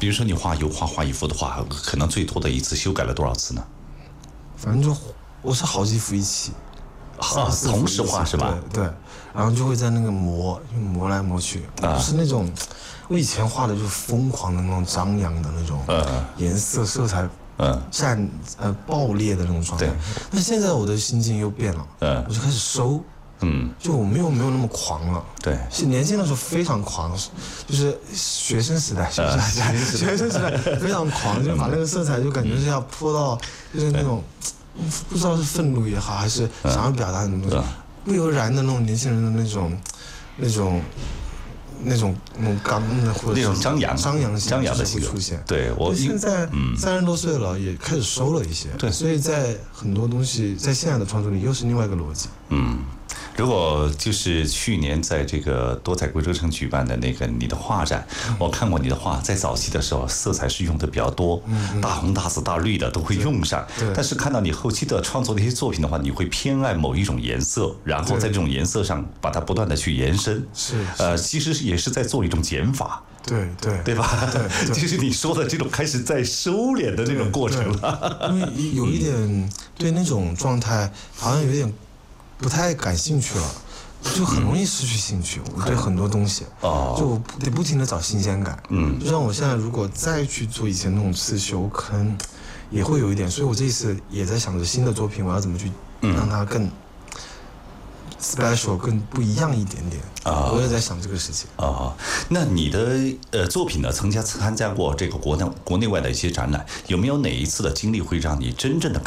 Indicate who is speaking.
Speaker 1: 比如说你画油画画一幅的话，可能最多的一次修改了多少次呢？
Speaker 2: 反正就我是好几幅一起，
Speaker 1: 同时画是吧？
Speaker 2: 对，然后就会在那个磨来磨去，是那种我以前画的就是疯狂的那种张扬的那种颜色色彩。爆裂的那种状态，但现在我的心境又变了，我就开始收，就我没有那么狂了，
Speaker 1: 对，
Speaker 2: 是年轻的时候非常狂，就是学生时代非常狂，就把那个色彩就感觉是要泼到，就是那种不知道是愤怒也好，还是想要表达的东西，不由然的那种年轻人的那种刚的或者
Speaker 1: 那种张扬的
Speaker 2: 性格出现。
Speaker 1: 对，我
Speaker 2: 现在30多岁了，也开始收了一些。
Speaker 1: 对，
Speaker 2: 所以在很多东西在现在的创作里又是另外一个逻辑。
Speaker 1: 如果就是去年在这个多彩贵州城举办的那个你的画展，我看过你的画，在早期的时候色彩是用的比较多，大红大紫大绿的都会用上。但是看到你后期的创作的一些作品的话，你会偏爱某一种颜色，然后在这种颜色上把它不断的去延伸。其实也是在做一种减法。
Speaker 2: 对
Speaker 1: 吧？对，就是你说的这种开始在收敛的这种过程了。
Speaker 2: 因为有一点对那种状态好像有点不太感兴趣了，就很容易失去兴趣。我对很多东西，就得不停的找新鲜感。就像我现在如果再去做以前那种刺绣，可能也会有一点。所以我这一次也在想着新的作品，我要怎么去让它更special 更不一样一点点我也在想这个事情
Speaker 1: 那你的作品呢，曾经参加过这个国内外的一些展览，有没有哪一次的经历会让你真正的